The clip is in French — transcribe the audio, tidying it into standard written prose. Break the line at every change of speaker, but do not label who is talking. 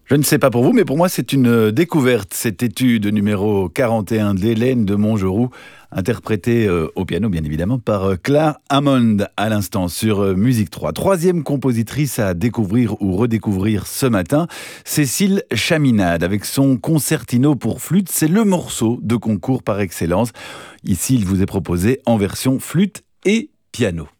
Je ne sais pas pour vous, mais pour moi, c'est une découverte, cette étude numéro 41 d'Hélène de Montgeroux, interprétée au piano, bien évidemment, par Claire Hammond, à l'instant, sur Musique 3. Troisième compositrice à découvrir ou redécouvrir ce matin, Cécile Chaminade, avec son concertino pour flûte. C'est le morceau de concours par excellence. Ici, il vous est proposé en version flûte et piano.